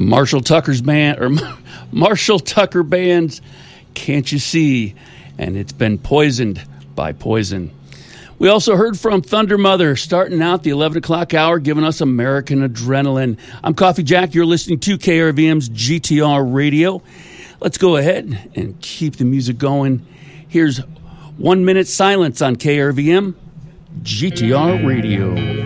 Marshall Tucker's band, or Marshall Tucker Band's Can't You See? And it's been poisoned by poison. We also heard from Thunder Mother starting out the 11 o'clock hour, giving us American Adrenaline. I'm Coffee Jack. You're listening to KRVM's GTR Radio. Let's go ahead and keep the music going. Here's 1 minute silence on KRVM GTR Radio.